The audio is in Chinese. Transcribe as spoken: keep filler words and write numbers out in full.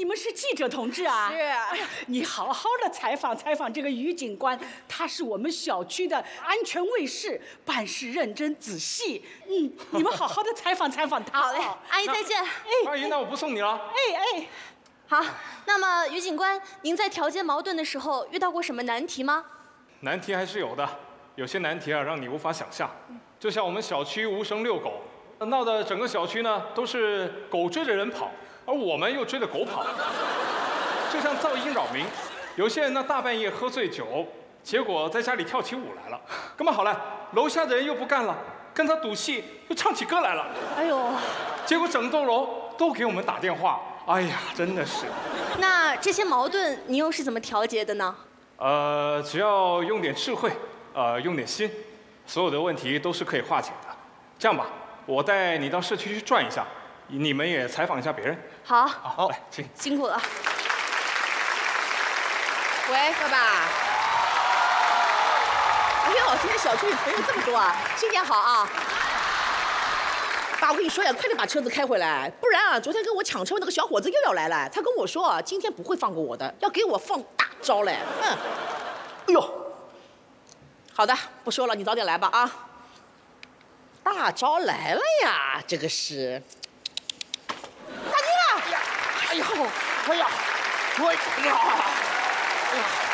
们是记者同志啊？ 是。 哎呀，你好好的采访采访这个于警官，他是我们小区的安全卫士，办事认真仔细。嗯，你们好好的采访采访他。 好嘞，阿姨再见。 哎， 阿姨，那我不送你了。 哎哎， 好，那么于警官，您在调解矛盾的时候遇到过什么难题吗？ 难题还是有的，有些难题啊让你无法想象。就像我们小区无声遛狗，闹得整个小区呢都是狗追着人跑，而我们又追着狗跑，就像噪音扰民。有些人呢大半夜喝醉酒，结果在家里跳起舞来了。那么好了，楼下的人又不干了，跟他赌气，又唱起歌来了。 哎呦， 结果整栋楼都给我们打电话。哎呀，真的是。 那这些矛盾您又是怎么调节的呢？ 呃，只要用点智慧，呃，用点心，所有的问题都是可以化解的。这样吧，我带你到社区去转一下，你们也采访一下别人。 好， 好，来，请。 辛苦了。 喂，爸爸。哎呦，今天小区里朋友这么多啊！新年好啊！爸，我跟你说呀，快点把车子开回来，不然啊，昨天跟我抢车那个小伙子又要来了。他跟我说啊，今天不会放过我的，要给我放大招嘞。嗯。哎呦，好的，不说了，你早点来吧啊。大招来了呀，这个是。大哥！哎呦，哎呀，我呀，哎呀。